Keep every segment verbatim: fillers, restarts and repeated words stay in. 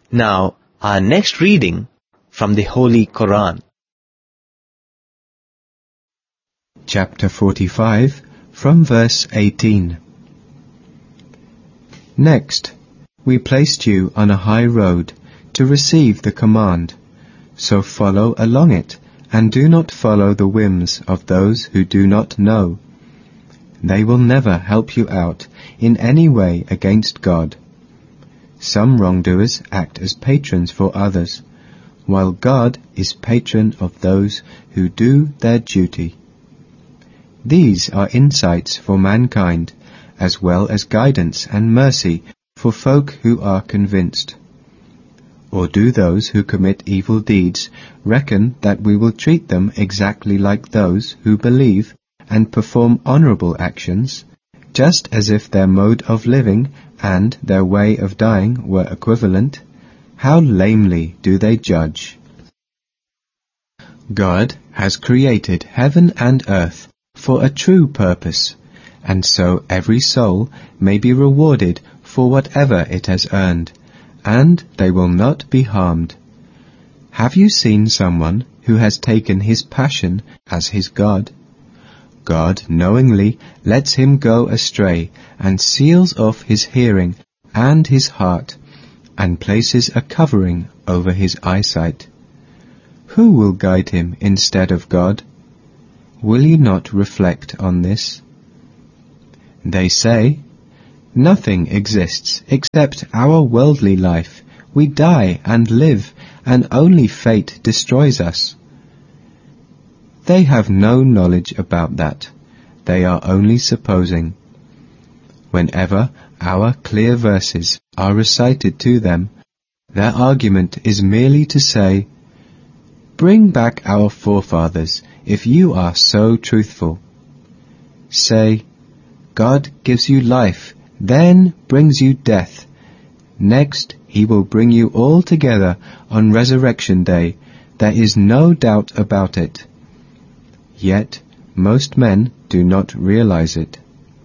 Now, our next reading from the Holy Quran. Chapter forty-five, from verse eighteen. Next, we placed you on a high road to receive the command, so follow along it, and do not follow the whims of those who do not know. They will never help you out in any way against God. Some wrongdoers act as patrons for others, while God is patron of those who do their duty. These are insights for mankind, as well as guidance and mercy for folk who are convinced. Or do those who commit evil deeds reckon that we will treat them exactly like those who believe and perform honourable actions, just as if their mode of living and their way of dying were equivalent? How lamely do they judge! God has created heaven and earth for a true purpose, and so every soul may be rewarded for whatever it has earned, and they will not be harmed. Have you seen someone who has taken his passion as his God? God knowingly lets him go astray and seals off his hearing and his heart, and places a covering over his eyesight. Who will guide him instead of God? Will you not reflect on this? They say, nothing exists except our worldly life. We die and live, and only fate destroys us. They have no knowledge about that. They are only supposing. Whenever our clear verses are recited to them, their argument is merely to say, "Bring back our forefathers if you are so truthful." Say, "God gives you life, then brings you death. Next he will bring you all together on resurrection day. There is no doubt about it." Yet most men do not realize it.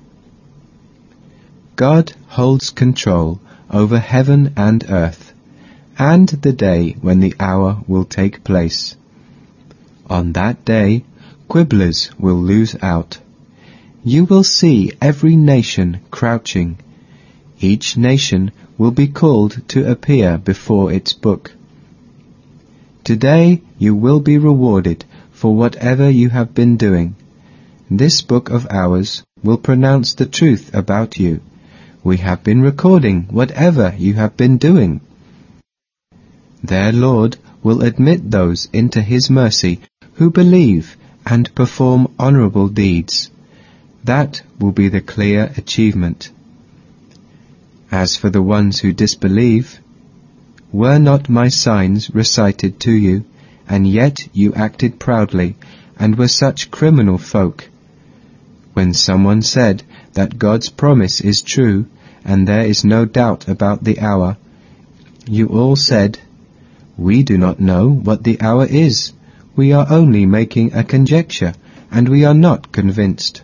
God holds control over heaven and earth, and the day when the hour will take place. On that day, quibblers will lose out. You will see every nation crouching. Each nation will be called to appear before its book. Today you will be rewarded for whatever you have been doing. This book of ours will pronounce the truth about you. We have been recording whatever you have been doing. Their Lord will admit those into his mercy who believe and perform honourable deeds. That will be the clear achievement. As for the ones who disbelieve, were not my signs recited to you, and yet you acted proudly, and were such criminal folk? When someone said that God's promise is true, and there is no doubt about the hour, you all said, "We do not know what the hour is. We are only making a conjecture, and we are not convinced."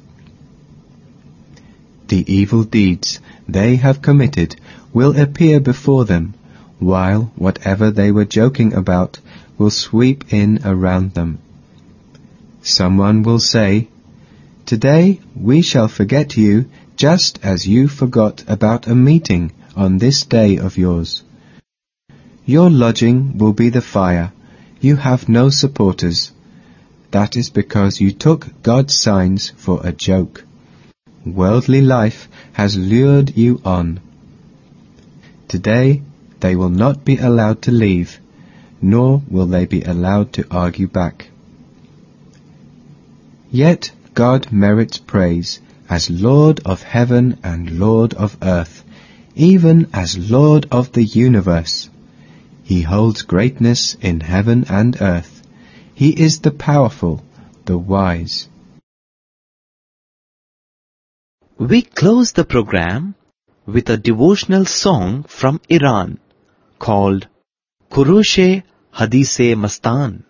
The evil deeds they have committed will appear before them, while whatever they were joking about will sweep in around them. Someone will say, "Today we shall forget you just as you forgot about a meeting on this day of yours. Your lodging will be the fire. You have no supporters. That is because you took God's signs for a joke. Worldly life has lured you on. Today they will not be allowed to leave, nor will they be allowed to argue back. Yet God merits praise as Lord of heaven and Lord of earth, even as Lord of the universe. He holds greatness in heaven and earth. He is the powerful, the wise. We close the program with a devotional song from Iran called Khurush-e Hadis-e Mastan.